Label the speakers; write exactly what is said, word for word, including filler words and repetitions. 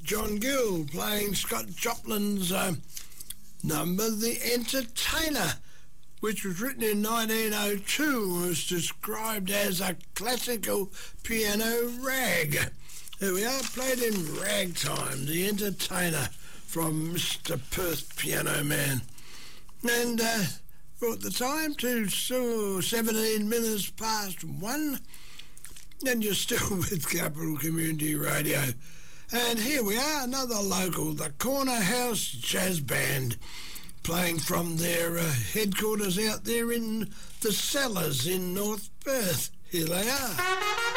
Speaker 1: John Gill playing Scott Joplin's um, number, The Entertainer, which was written in nineteen oh two and was described as a classical piano rag. Here we are, played in ragtime, The Entertainer from Mister Perth Piano Man. And uh, brought the time to so seventeen minutes past one, and you're still with Capital Community Radio. And here we are, another local, the Corner House Jazz Band, playing from their uh, headquarters out there in the Cellars in North Perth. Here they are.